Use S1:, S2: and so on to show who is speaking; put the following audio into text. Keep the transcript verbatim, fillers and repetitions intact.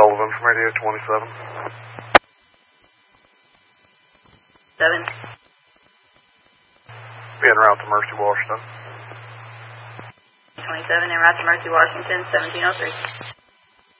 S1: Sullivan from Radio twenty-seven.
S2: Seven.
S1: Be en route to Mercy, Washington.
S2: twenty-seven en route to Mercy, Washington, seventeen oh three.